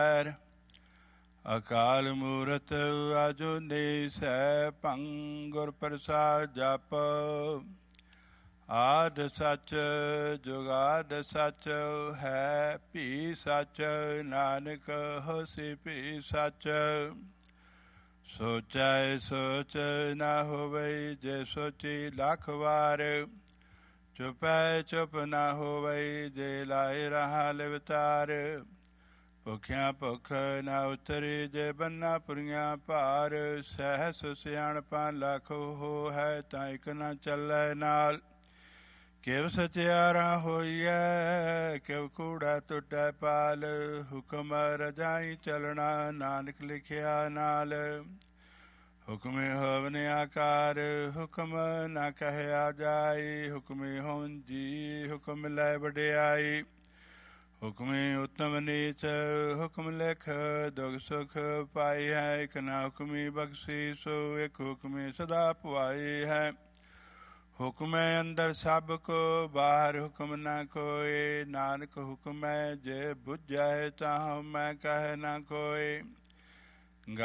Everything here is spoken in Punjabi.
ਅਕਾਲ ਮੂਰਤ ਅਜੂਨੀ ਸੈਭੰ ਗੁਰ ਪ੍ਰਸਾਦ ਜਪ। ਆਦਿ ਸਚ ਜੁਗਾਦਿ ਸਚ ਹੈ ਭੀ ਸਚ। ਨਾਨਕ ਹੋਸੀ ਭੀ ਸਚ। ਸੋਚੈ ਸੋਚ ਨਾ ਹੋਵਈ ਜੇ ਸੋਚੀ ਲੱਖ ਵਾਰ। ਚੁਪੈ ਚੁਪ ਨਾ ਹੋਵਈ ਜੇ ਲਾਇ ਰਹਾ ਲਿਵਤਾਰ। ਭੁਖਿਆ ਭੁਖ ਨਾ ਉਤਰੀ ਜੇ ਬੰਨਾ ਪੁਰੀਆਂ ਭਾਰ। ਸਹਿਸ ਸਿਆਣਪਾਂ ਲੱਖ ਹੋ ਹੈ ਤਾਂ ਇਕ ਨਾ ਚੱਲੈ ਨਾਲ। ਕਿਵ ਸਚਿਆਰਾ ਹੋਈਐ ਕਿਵ ਕੂੜਾ ਟੁੱਟੈ ਪਾਲ। ਹੁਕਮ ਰਜਾਈ ਚਲਣਾ ਨਾਨਕ ਲਿਖਿਆ ਨਾਲ। ਹੁਕਮੇ ਹੋਵਨ ਆਕਾਰ ਹੁਕਮ ਨਾ ਕਹਿਆ ਜਾਈ। ਹੁਕਮੇ ਹੋਵਨ ਜੀ ਹੁਕਮ ਲੈ ਵਡਿਆਈ। ਹੁਕਮੇ ਉਤਮ ਨੀਚ ਹੁਕਮ ਲਿਖ ਦੁਖ ਸੁਖ ਪਾਈ ਹੈ। ਇਕ ਨਾ ਹੁਕਮੀ ਬਖਸ਼ੀ ਸੋ ਇਕ ਹੁਕਮੇ ਸਦਾ ਪੁਆਈ ਹੈ। ਹੁਕਮੈ ਅੰਦਰ ਸਭ ਕੋ ਬਾਹਰ ਹੁਕਮ ਨਾ ਕੋਇ। ਨਾਨਕ ਹੁਕਮੈ ਜੇ ਬੁਝੈ ਤਾਹੁ ਮੈਂ ਕਹਿ ਨਾ ਕੋਇ।